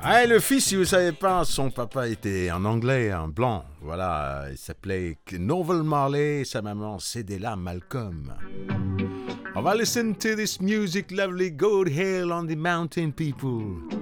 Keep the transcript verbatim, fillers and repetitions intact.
Ah, le fils, si vous savez pas, son papa était un anglais, un blanc. Voilà, il s'appelait Norval Marley, sa maman Cédella Malcolm. On va listen to this music, lovely goat hail on the mountain, people.